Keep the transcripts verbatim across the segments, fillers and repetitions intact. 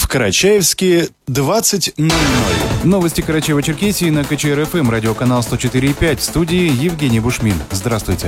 В Карачаевске двадцать ноль ноль. Новости Карачаево-Черкесии на КЧР-ФМ, радиоканал сто четыре и пять. В студии Евгений Бушмин. Здравствуйте.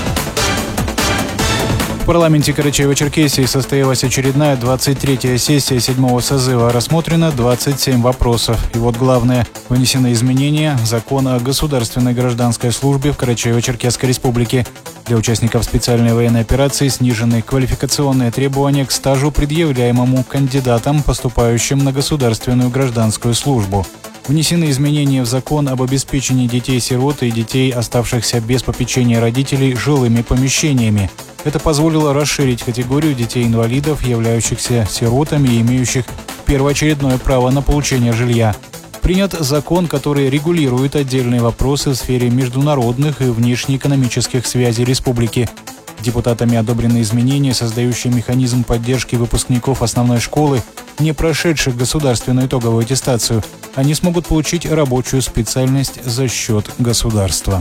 В парламенте Карачаево-Черкесии состоялась очередная двадцать третья сессия седьмого созыва. Рассмотрено двадцать семь вопросов. И вот главное. Внесены изменения в закон о государственной гражданской службе в Карачаево-Черкесской республике. Для участников специальной военной операции снижены квалификационные требования к стажу, предъявляемому кандидатам, поступающим на государственную гражданскую службу. Внесены изменения в закон об обеспечении детей-сирот и детей, оставшихся без попечения родителей, жилыми помещениями. Это позволило расширить категорию детей-инвалидов, являющихся сиротами и имеющих первоочередное право на получение жилья. Принят закон, который регулирует отдельные вопросы в сфере международных и внешнеэкономических связей республики. Депутатами одобрены изменения, создающие механизм поддержки выпускников основной школы, не прошедших государственную итоговую аттестацию. Они смогут получить рабочую специальность за счет государства.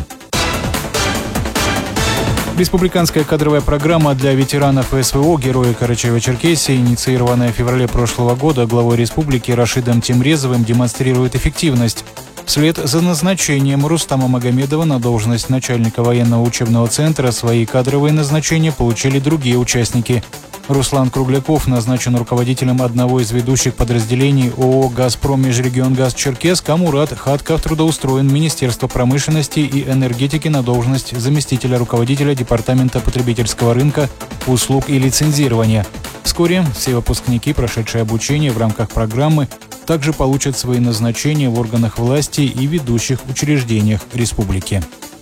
Республиканская кадровая программа для ветеранов СВО «Герои Карачаево-Черкесии», инициированная в феврале прошлого года главой республики Рашидом Темрезовым, демонстрирует эффективность. Вслед за назначением Рустама Магомедова на должность начальника военного учебного центра свои кадровые назначения получили другие участники. Руслан Кругляков назначен руководителем одного из ведущих подразделений ООО «Газпром Межрегионгаз Черкесск», а Мурат Хатков трудоустроен в Министерство промышленности и энергетики на должность заместителя руководителя Департамента потребительского рынка, услуг и лицензирования. Вскоре все выпускники, прошедшие обучение в рамках программы, также получат свои назначения в органах власти и ведущих учреждениях республики.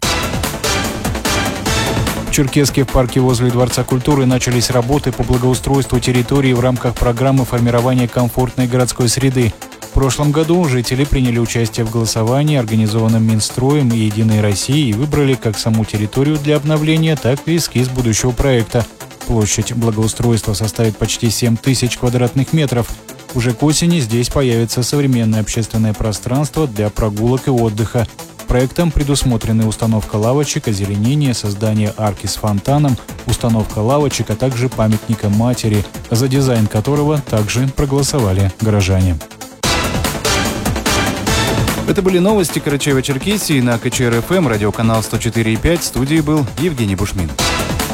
В Черкесске в парке возле Дворца культуры начались работы по благоустройству территории в рамках программы формирования комфортной городской среды. В прошлом году жители приняли участие в голосовании, организованном Минстроем и «Единой Россией», и выбрали как саму территорию для обновления, так и эскиз будущего проекта. Площадь благоустройства составит почти семь тысяч квадратных метров. Уже к осени здесь появится современное общественное пространство для прогулок и отдыха. Проектом предусмотрены установка лавочек, озеленение, создание арки с фонтаном, установка лавочек, а также памятника матери, за дизайн которого также проголосовали горожане. Это были новости Карачаево-Черкесии на КЧР-ФМ, радиоканал сто четыре и пять. В студии был Евгений Бушмин.